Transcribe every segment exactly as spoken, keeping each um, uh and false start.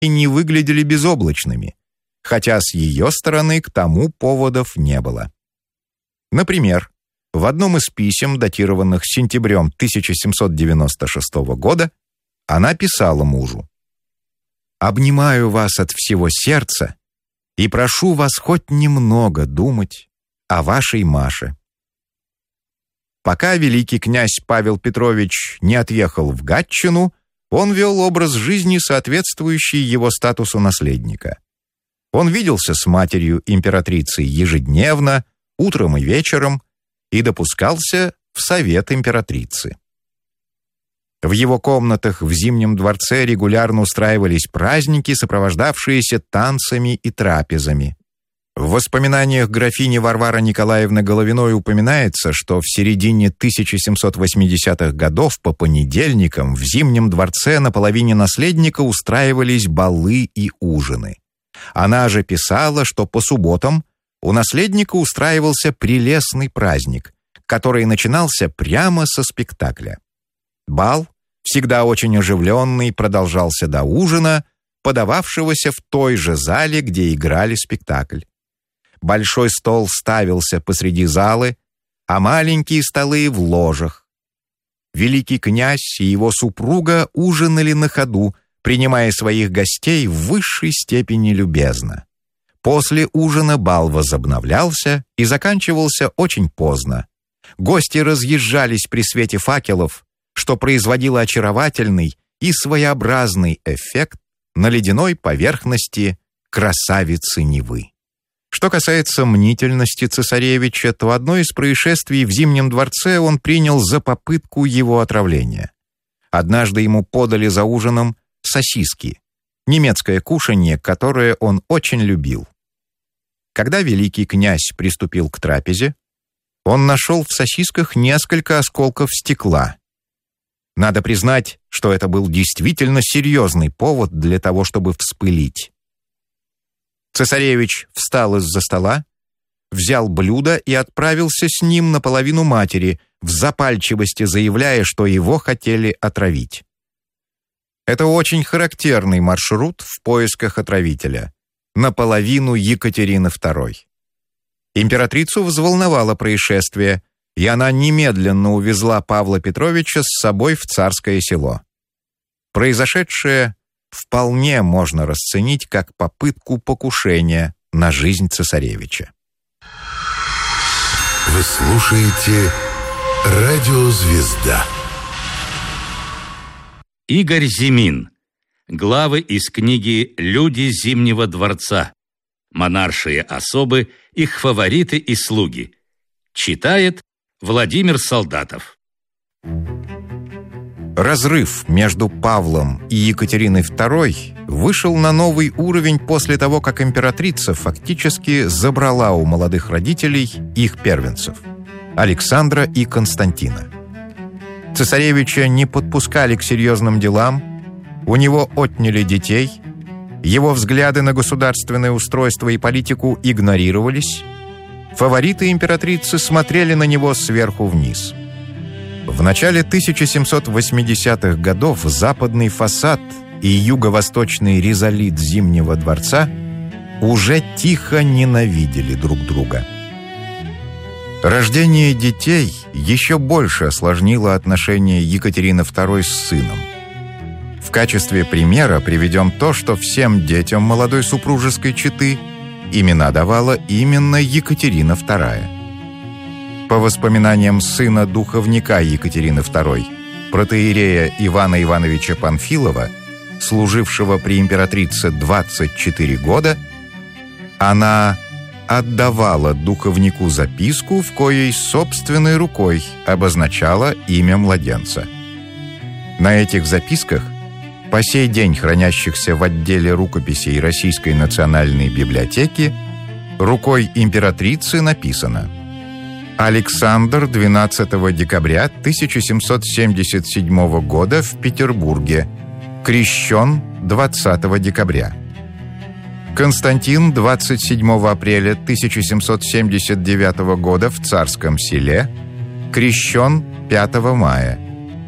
и не выглядели безоблачными, хотя с ее стороны к тому поводов не было. Например, в одном из писем, датированных сентябрем тысяча семьсот девяносто шестого года, она писала мужу: «Обнимаю вас от всего сердца и прошу вас хоть немного думать о вашей Маше». Пока великий князь Павел Петрович не отъехал в Гатчину, он вел образ жизни, соответствующий его статусу наследника. Он виделся с матерью императрицей ежедневно, утром и вечером, и допускался в совет императрицы. В его комнатах в Зимнем дворце регулярно устраивались праздники, сопровождавшиеся танцами и трапезами. В воспоминаниях графини Варвары Николаевны Головиной упоминается, что в середине тысяча семьсот восьмидесятых годов по понедельникам в Зимнем дворце на половине наследника устраивались балы и ужины. Она же писала, что по субботам у наследника устраивался прелестный праздник, который начинался прямо со спектакля. Бал, всегда очень оживленный, продолжался до ужина, подававшегося в той же зале, где играли спектакль. Большой стол ставился посреди залы, а маленькие столы в ложах. Великий князь и его супруга ужинали на ходу, принимая своих гостей в высшей степени любезно. После ужина бал возобновлялся и заканчивался очень поздно. Гости разъезжались при свете факелов, что производило очаровательный и своеобразный эффект на ледяной поверхности красавицы Невы. Что касается мнительности цесаревича, то одно из происшествий в Зимнем дворце он принял за попытку его отравления. Однажды ему подали за ужином сосиски, немецкое кушанье, которое он очень любил. Когда великий князь приступил к трапезе, он нашел в сосисках несколько осколков стекла. Надо признать, что это был действительно серьезный повод для того, чтобы вспылить. Цесаревич встал из-за стола, взял блюдо и отправился с ним наполовину матери, в запальчивости заявляя, что его хотели отравить. Это очень характерный маршрут в поисках отравителя. Наполовину Екатерины второй. Императрицу взволновало происшествие, и она немедленно увезла Павла Петровича с собой в Царское Село. Произошедшее вполне можно расценить как попытку покушения на жизнь цесаревича. Вы слушаете «Радио Звезда». Игорь Зимин. Главы из книги «Люди Зимнего дворца». Монаршие особы, их фавориты и слуги. Читает Владимир Солдатов. Разрыв между Павлом и Екатериной второй вышел на новый уровень после того, как императрица фактически забрала у молодых родителей их первенцев – Александра и Константина. Цесаревича не подпускали к серьезным делам, у него отняли детей, его взгляды на государственное устройство и политику игнорировались, фавориты императрицы смотрели на него сверху вниз. В начале тысяча семьсот восьмидесятых годов западный фасад и юго-восточный ризолит Зимнего дворца уже тихо ненавидели друг друга. Рождение детей еще больше осложнило отношения Екатерины второй с сыном. В качестве примера приведем то, что всем детям молодой супружеской четы имена давала именно Екатерина вторая. По воспоминаниям сына духовника Екатерины второй, протоиерея Ивана Ивановича Панфилова, служившего при императрице двадцать четыре года, она отдавала духовнику записку, в коей собственной рукой обозначала имя младенца. На этих записках, по сей день хранящихся в отделе рукописей Российской национальной библиотеки, рукой императрицы написано: Александр двенадцатого декабря тысяча семьсот семьдесят седьмого года в Петербурге, крещен двадцатого декабря. Константин двадцать седьмого апреля тысяча семьсот семьдесят девятого года в Царском Селе, крещен пятого мая.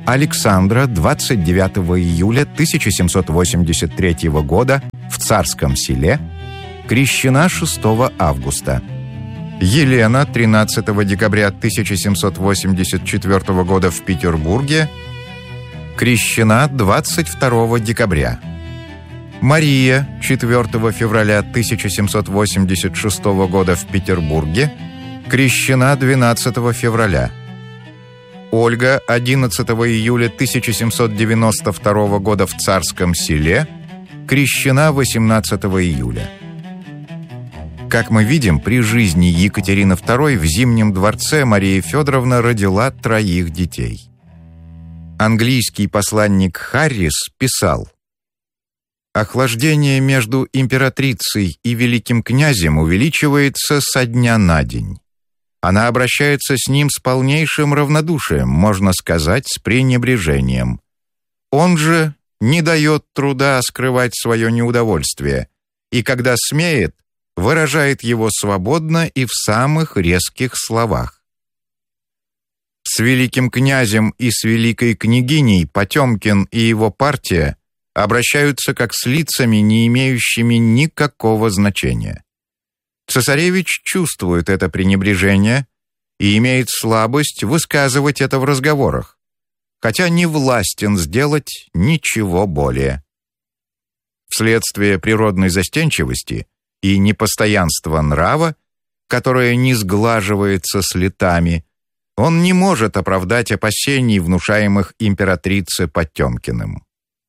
Александра двадцать девятого июля тысяча семьсот восемьдесят третьего года в Царском Селе, крещена шестого августа. Елена тринадцатого декабря тысяча семьсот восемьдесят четвертого года в Петербурге, крещена двадцать второго декабря. Мария четвертого февраля тысяча семьсот восемьдесят шестого года в Петербурге, крещена двенадцатого февраля. Ольга одиннадцатого июля тысяча семьсот девяносто второго года в Царском Селе, крещена восемнадцатого июля. Как мы видим, при жизни Екатерины второй в Зимнем дворце Мария Федоровна родила троих детей. Английский посланник Харрис писал: «Охлаждение между императрицей и великим князем увеличивается со дня на день. Она обращается с ним с полнейшим равнодушием, можно сказать, с пренебрежением. Он же не дает труда скрывать свое неудовольствие, и когда смеет, выражает его свободно и в самых резких словах. С великим князем и с великой княгиней Потемкин и его партия обращаются как с лицами, не имеющими никакого значения. Цесаревич чувствует это пренебрежение и имеет слабость высказывать это в разговорах, хотя не властен сделать ничего более. Вследствие природной застенчивости и непостоянства нрава, которое не сглаживается с летами, он не может оправдать опасений, внушаемых императрице Потемкиным.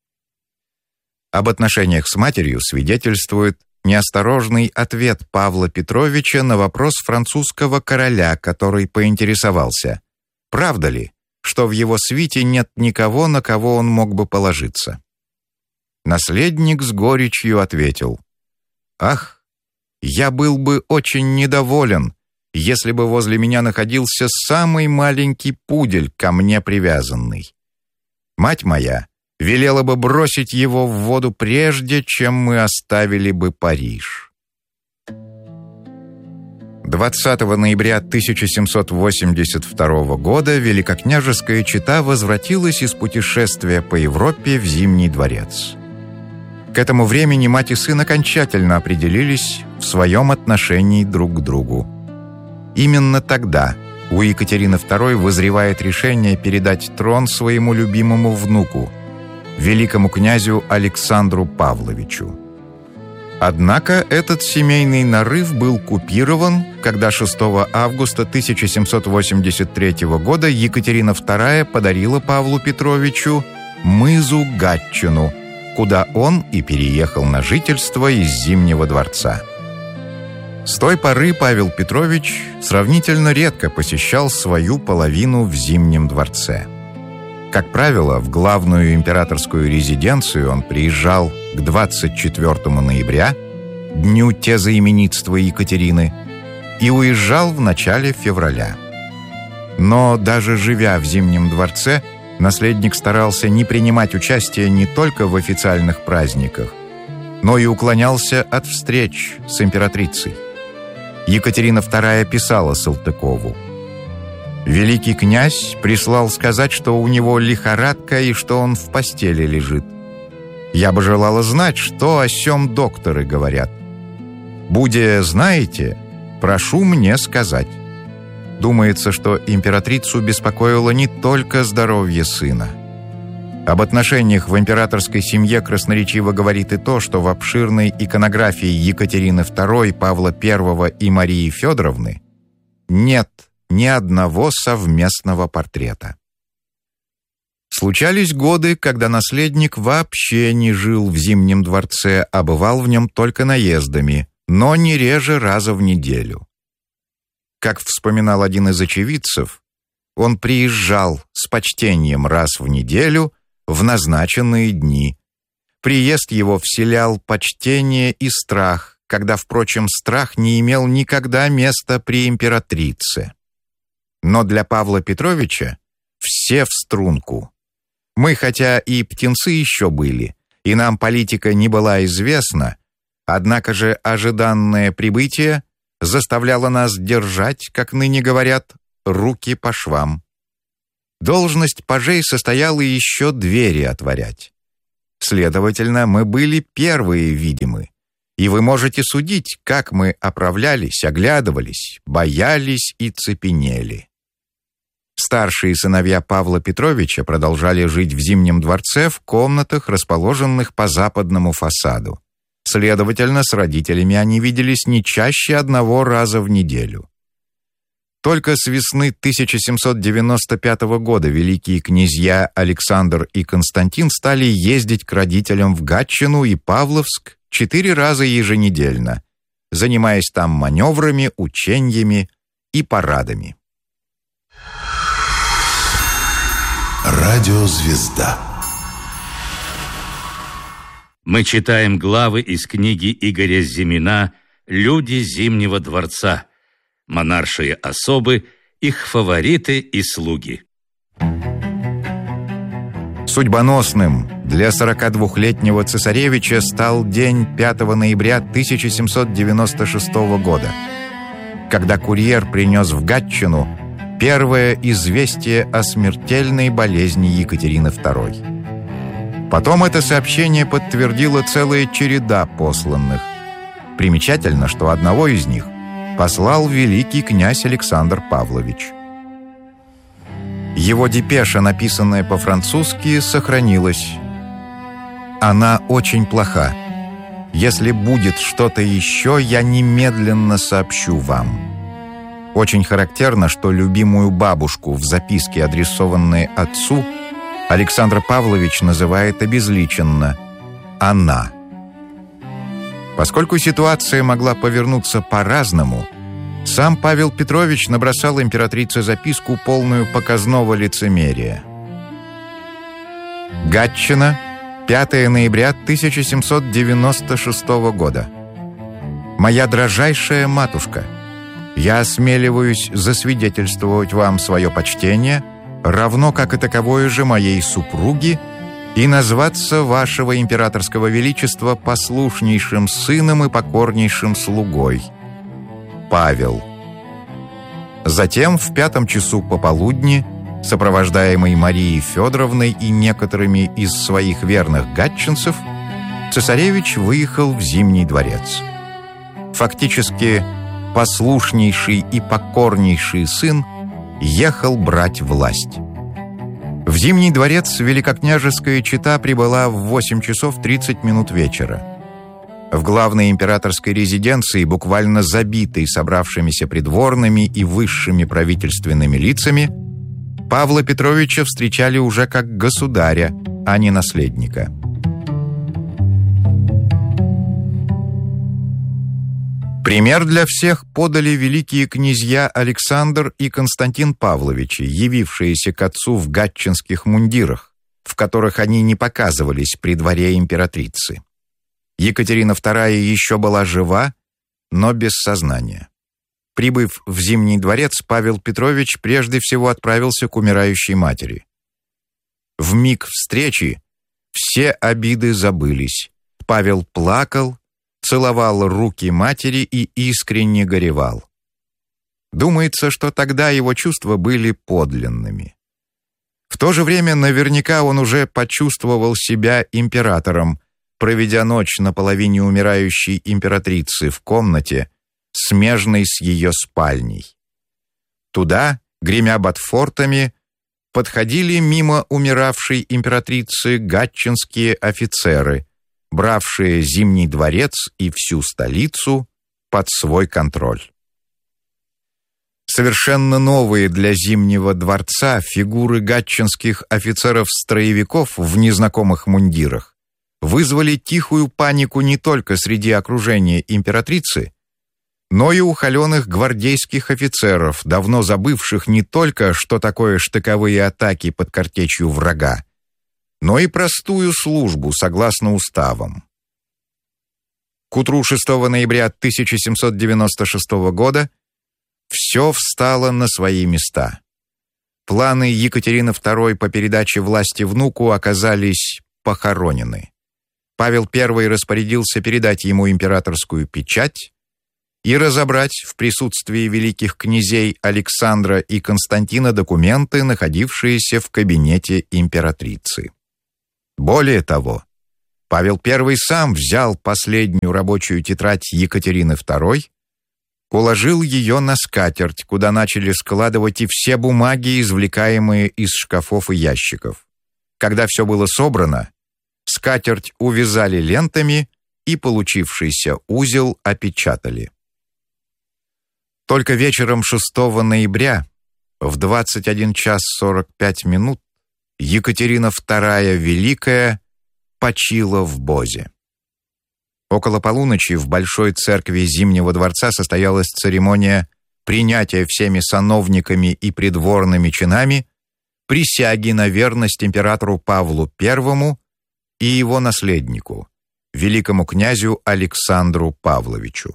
Об отношениях с матерью свидетельствует неосторожный ответ Павла Петровича на вопрос французского короля, который поинтересовался, правда ли, что в его свите нет никого, на кого он мог бы положиться. Наследник с горечью ответил: «Ах, я был бы очень недоволен, если бы возле меня находился самый маленький пудель, ко мне привязанный. Мать моя велела бы бросить его в воду прежде, чем мы оставили бы Париж». двадцатого ноября тысяча семьсот восемьдесят второго года великокняжеская чета возвратилась из путешествия по Европе в Зимний дворец. К этому времени мать и сын окончательно определились в своем отношении друг к другу. Именно тогда у Екатерины второй вызревает решение передать трон своему любимому внуку, великому князю Александру Павловичу. Однако этот семейный нарыв был купирован, когда шестого августа тысяча семьсот восемьдесят третьего года Екатерина вторая подарила Павлу Петровичу мызу Гатчину, куда он и переехал на жительство из Зимнего дворца. С той поры Павел Петрович сравнительно редко посещал свою половину в Зимнем дворце. Как правило, в главную императорскую резиденцию он приезжал к двадцать четвёртому ноября, дню тезаименитства Екатерины, и уезжал в начале февраля. Но даже живя в Зимнем дворце, наследник старался не принимать участие не только в официальных праздниках, но и уклонялся от встреч с императрицей. Екатерина вторая писала Салтыкову: «Великий князь прислал сказать, что у него лихорадка и что он в постели лежит. Я бы желала знать, что о сём докторы говорят. Буде знаете, прошу мне сказать». Думается, что императрицу беспокоило не только здоровье сына. Об отношениях в императорской семье красноречиво говорит и то, что в обширной иконографии Екатерины второй, Павла первого и Марии Федоровны нет ни одного совместного портрета. Случались годы, когда наследник вообще не жил в Зимнем дворце, а бывал в нем только наездами, но не реже раза в неделю. Как вспоминал один из очевидцев, он приезжал с почтением раз в неделю в назначенные дни. Приезд его вселял почтение и страх, когда, впрочем, страх не имел никогда места при императрице. Но для Павла Петровича все в струнку. Мы, хотя и птенцы еще были, и нам политика не была известна, однако же ожиданное прибытие заставляло нас держать, как ныне говорят, руки по швам. Должность пажей состояла еще двери отворять. Следовательно, мы были первые видимы, и вы можете судить, как мы оправлялись, оглядывались, боялись и цепенели. Старшие сыновья Павла Петровича продолжали жить в Зимнем дворце в комнатах, расположенных по западному фасаду. Следовательно, с родителями они виделись не чаще одного раза в неделю. Только с весны тысяча семьсот девяносто пятого года великие князья Александр и Константин стали ездить к родителям в Гатчину и Павловск четыре раза еженедельно, занимаясь там маневрами, учениями и парадами. Радиозвезда. Мы читаем главы из книги Игоря Зимина «Люди Зимнего дворца», монаршие особы, их фавориты и слуги. Судьбоносным для сорокадвухлетнего цесаревича стал день пятого ноября тысяча семьсот девяносто шестого года, когда курьер принес в Гатчину первое известие о смертельной болезни Екатерины второй. Потом это сообщение подтвердила целая череда посланных. Примечательно, что одного из них послал великий князь Александр Павлович. Его депеша, написанная по-французски, сохранилась. Она очень плоха. Если будет что-то еще, я немедленно сообщу вам. Очень характерно, что любимую бабушку в записке, адресованной отцу, Александр Павлович называет обезличенно «она». Поскольку ситуация могла повернуться по-разному, сам Павел Петрович набросал императрице записку, полную показного лицемерия. Гатчина, пятого ноября тысяча семьсот девяносто шестого года. «Моя дрожайшая матушка, я осмеливаюсь засвидетельствовать вам свое почтение, равно как и таковое же моей супруги, и назваться вашего императорского величества послушнейшим сыном и покорнейшим слугой. Павел». Затем в пятом часу пополудни, сопровождаемый Марией Федоровной и некоторыми из своих верных гатчинцев, цесаревич выехал в Зимний дворец. Фактически, послушнейший и покорнейший сын ехал брать власть. В Зимний дворец великокняжеская чета прибыла в восемь часов тридцать минут вечера. В главной императорской резиденции, буквально забитой собравшимися придворными и высшими правительственными лицами, Павла Петровича встречали уже как государя, а не наследника. Пример для всех подали великие князья Александр и Константин Павловичи, явившиеся к отцу в гатчинских мундирах, в которых они не показывались при дворе императрицы. Екатерина вторая еще была жива, но без сознания. Прибыв в Зимний дворец, Павел Петрович прежде всего отправился к умирающей матери. В миг встречи все обиды забылись. Павел плакал, целовал руки матери и искренне горевал. Думается, что тогда его чувства были подлинными. В то же время наверняка он уже почувствовал себя императором, проведя ночь на половине умирающей императрицы в комнате, смежной с ее спальней. Туда, гремя ботфортами, подходили мимо умиравшей императрицы гатчинские офицеры, бравшие Зимний дворец и всю столицу под свой контроль. Совершенно новые для Зимнего дворца фигуры гатчинских офицеров-строевиков в незнакомых мундирах вызвали тихую панику не только среди окружения императрицы, но и у холеных гвардейских офицеров, давно забывших не только, что такое штыковые атаки под картечью врага, но и простую службу согласно уставам. К утру шестого ноября тысяча семьсот девяносто шестого года все встало на свои места. Планы Екатерины второй по передаче власти внуку оказались похоронены. Павел первый распорядился передать ему императорскую печать, и разобрать в присутствии великих князей Александра и Константина документы, находившиеся в кабинете императрицы. Более того, Павел Первый сам взял последнюю рабочую тетрадь Екатерины Второй, уложил ее на скатерть, куда начали складывать и все бумаги, извлекаемые из шкафов и ящиков. Когда все было собрано, скатерть увязали лентами и получившийся узел опечатали. Только вечером шестого ноября в двадцать один час сорок пять минут Екатерина Вторая Великая почила в Бозе. Около полуночи в Большой церкви Зимнего дворца состоялась церемония принятия всеми сановниками и придворными чинами присяги на верность императору Павлу Первому и его наследнику, великому князю Александру Павловичу.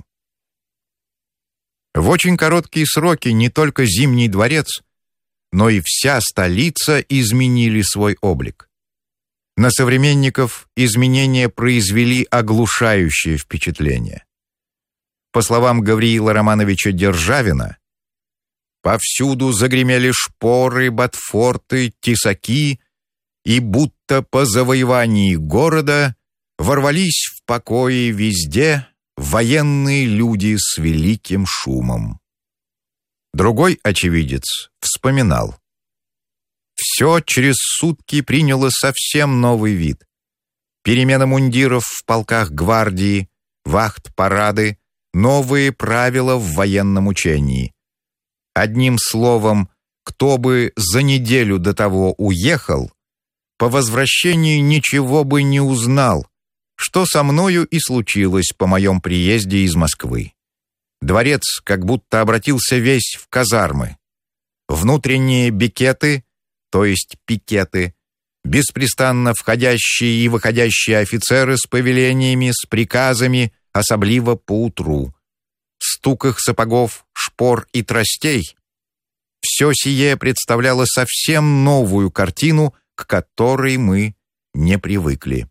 В очень короткие сроки не только Зимний дворец, но и вся столица изменили свой облик. На современников изменения произвели оглушающее впечатление. По словам Гавриила Романовича Державина, повсюду загремели шпоры, ботфорты, тесаки, и будто по завоевании города ворвались в покои везде военные люди с великим шумом. Другой очевидец вспоминал: все через сутки приняло совсем новый вид. Перемена мундиров в полках гвардии, вахт-парады, новые правила в военном учении. Одним словом, кто бы за неделю до того уехал, по возвращении ничего бы не узнал, что со мною и случилось по моем приезде из Москвы. Дворец как будто обратился весь в казармы. Внутренние бекеты, то есть пикеты, беспрестанно входящие и выходящие офицеры с повелениями, с приказами, особливо поутру, стук их сапогов, шпор и тростей. Все сие представляло совсем новую картину, к которой мы не привыкли.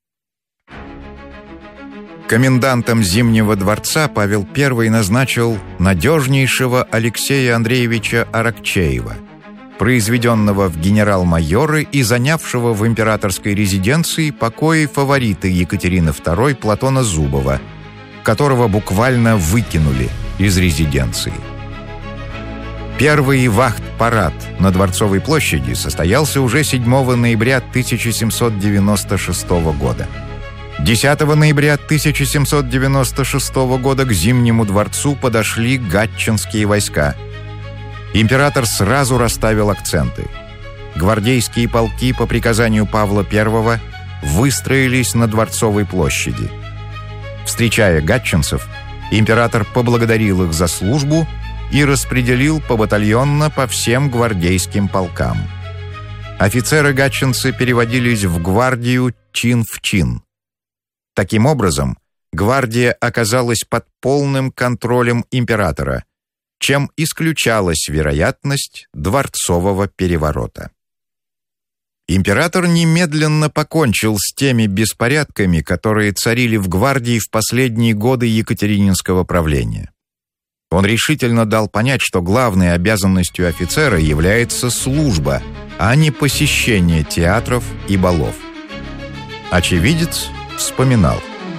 Комендантом Зимнего дворца Павел Первый назначил надежнейшего Алексея Андреевича Аракчеева, произведенного в генерал-майоры и занявшего в императорской резиденции покои фаворита Екатерины Второй Платона Зубова, которого буквально выкинули из резиденции. Первый вахт-парад на Дворцовой площади состоялся уже седьмого ноября тысяча семьсот девяносто шестого года. десятого ноября тысяча семьсот девяносто шестого года к Зимнему дворцу подошли гатчинские войска. Император сразу расставил акценты. Гвардейские полки по приказанию Павла Первого выстроились на Дворцовой площади. Встречая гатчинцев, император поблагодарил их за службу и распределил побатальонно по всем гвардейским полкам. Офицеры-гатчинцы переводились в гвардию чин в чин. Таким образом, гвардия оказалась под полным контролем императора, чем исключалась вероятность дворцового переворота. Император немедленно покончил с теми беспорядками, которые царили в гвардии в последние годы екатерининского правления. Он решительно дал понять, что главной обязанностью офицера является служба, а не посещение театров и балов. Очевидец вспоминал: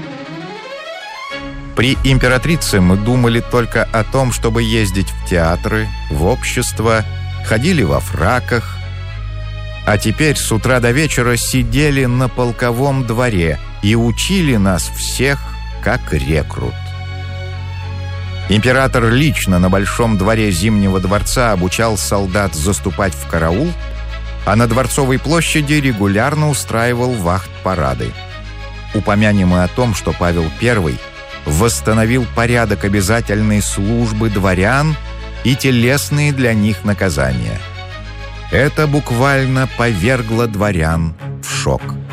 «При императрице мы думали только о том, чтобы ездить в театры, в общество, ходили во фраках, а теперь с утра до вечера сидели на полковом дворе и учили нас всех как рекрут». Император лично на Большом дворе Зимнего дворца обучал солдат заступать в караул, а на Дворцовой площади регулярно устраивал вахт-парады. Упомянем мы о том, что Павел Первый восстановил порядок обязательной службы дворян и телесные для них наказания. Это буквально повергло дворян в шок.